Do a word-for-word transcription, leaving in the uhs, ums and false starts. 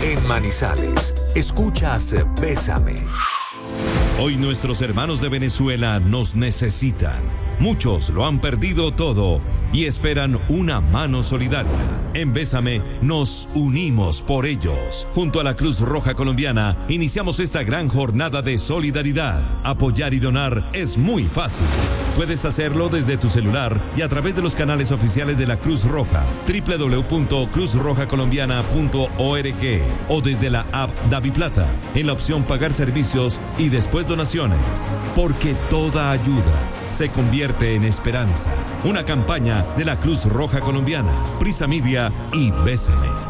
En Manizales, escuchas Bésame. Hoy nuestros hermanos de Venezuela nos necesitan. Muchos lo han perdido todo y esperan una mano solidaria. En Bésame nos unimos por ellos. Junto a la Cruz Roja Colombiana iniciamos esta gran jornada de solidaridad. Apoyar y donar es muy fácil. Puedes hacerlo desde tu celular y a través de los canales oficiales de la Cruz Roja, doble u doble u doble u punto cruz roja colombiana punto org, o desde la app DaviPlata en la opción Pagar servicios y después donaciones. Porque toda ayuda se convierte en esperanza. Una campaña de la Cruz Roja Colombiana, Prisa Media y Bésame.